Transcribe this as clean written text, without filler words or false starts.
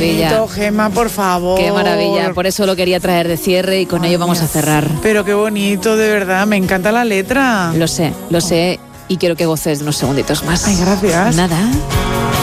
maravilla. bonito, Gemma, por favor. Qué maravilla, por eso lo quería traer de cierre y con ello vamos a cerrar. Pero qué bonito, de verdad, me encanta la letra. Lo sé y quiero que goces de unos segunditos más. Ay, gracias. Nada.